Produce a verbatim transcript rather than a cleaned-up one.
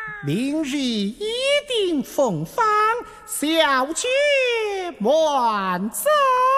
明日一定奉访，小妾慢走。